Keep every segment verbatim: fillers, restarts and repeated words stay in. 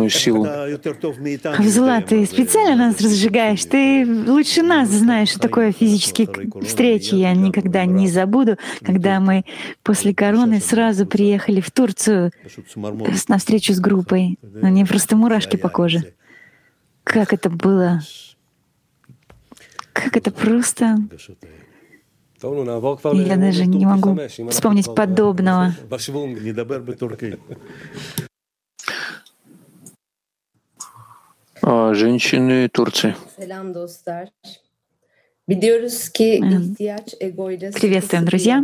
мою силу. Хавзула, ты специально нас разжигаешь. Ты лучше нас знаешь, что такое физические встречи. Я никогда не забуду, когда мы после короны сразу приехали в Турцию на встречу с группой. У меня просто мурашки по коже. Как это было? Как это просто... Я даже не могу вспомнить подобного. А, женщины Турции. Приветствуем, друзья.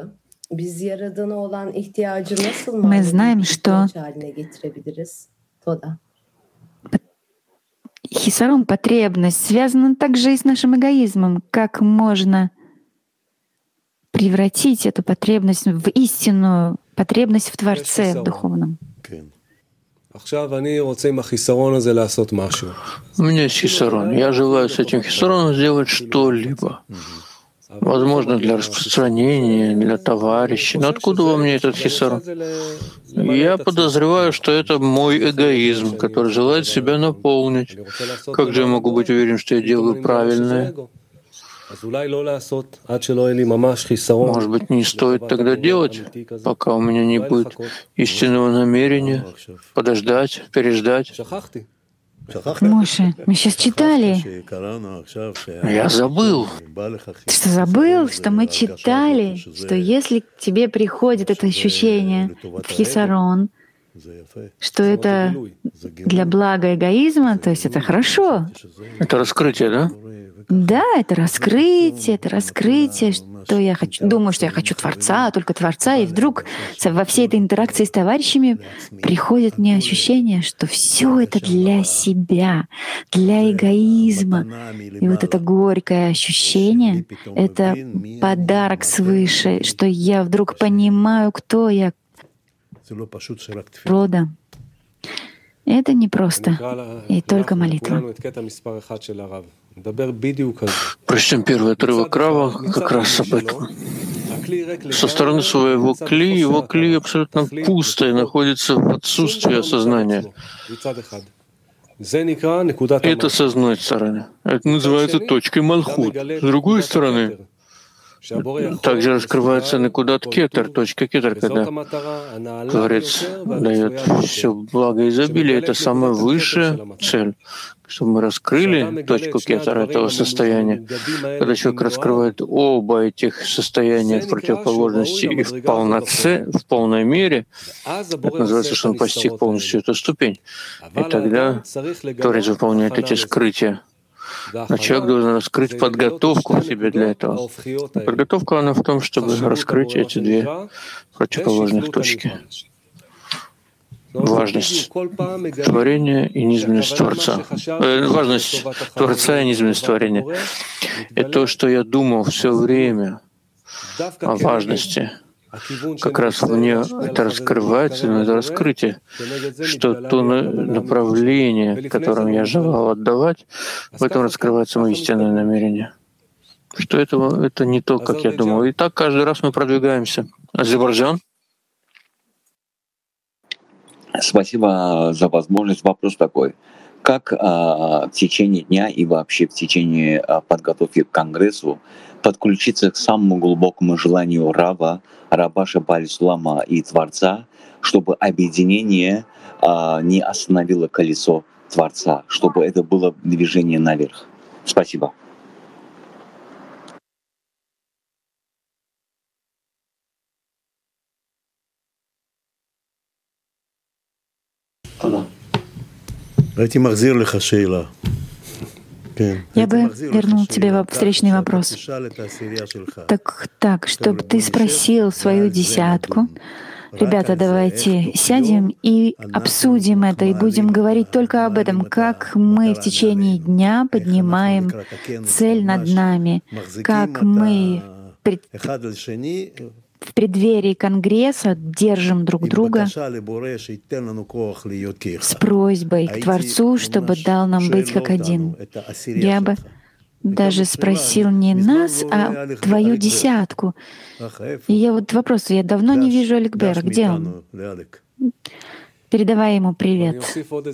Мы знаем, что хисарон, потребность, связана также и с нашим эгоизмом. Как можно превратить эту потребность в истинную потребность в Творце, в духовном? У меня есть хисарон. Я желаю с этим хисароном сделать что-либо. Возможно, для распространения, для товарищей. Но откуда во мне этот хисарон? Я подозреваю, что это мой эгоизм, который желает себя наполнить. Как же я могу быть уверен, что я делаю правильное? Может быть, не стоит тогда делать, пока у меня не будет истинного намерения, подождать, переждать. Моше, мы сейчас читали. Я забыл. Ты что, забыл, что мы читали, что если к тебе приходит это ощущение в хисарон, что это для блага эгоизма, то есть это хорошо. Это раскрытие, да? Да, это раскрытие, это раскрытие, что я хочу, думаю, что я хочу Творца, только Творца, и вдруг во всей этой интеракции с товарищами приходит мне ощущение, что все это для себя, для эгоизма. И вот это горькое ощущение — это подарок свыше, что я вдруг понимаю, кто я, природа. Это не просто, и только молитва. Прочтем первый отрывок Рава как раз об этом. Со стороны своего кли, его кли абсолютно пусто и находится в отсутствии осознания. Это с одной стороны. Это называется точкой Малхут. С другой стороны, также раскрывается Некудат Кетер, точка Кетер, когда Творец дает все благо изобилия. Это самая высшая цель, чтобы мы раскрыли точку Кетера этого состояния. Когда человек раскрывает оба этих состояния в противоположности и в полноце, в полной мере, это называется, что он постиг полностью эту ступень. И тогда Творец выполняет эти скрытия. Но человек должен раскрыть подготовку в себе для этого. И подготовка, она в том, чтобы раскрыть эти две противоположных точки. Важность творения и низменность Творца. Э, важность Творца и низменность творения. И то, что я думал все время о важности, как раз мне это раскрывается, но это раскрытие, что то направление, которым я желал отдавать, в этом раскрывается мое истинное намерение. Что это, это не то, как я думал. И так каждый раз мы продвигаемся. Азербайджан. Спасибо за возможность. Вопрос такой. Как а, в течение дня и вообще в течение а, подготовки к Конгрессу подключиться к самому глубокому желанию Рава, Раба Шеба алейхиссалама и Творца, чтобы объединение а, не остановило колесо Творца, чтобы это было движение наверх? Спасибо. Я бы вернул тебе встречный вопрос. Так, так, чтобы ты спросил свою десятку. Ребята, давайте сядем и обсудим это, и будем говорить только об этом, как мы в течение дня поднимаем цель над нами, как мы в преддверии Конгресса держим друг друга с просьбой к Творцу, чтобы дал нам быть как один. Я бы даже спросил не нас, а твою десятку. И я вот вопрос, я давно не вижу Аликбера. Где он? Передавай ему привет.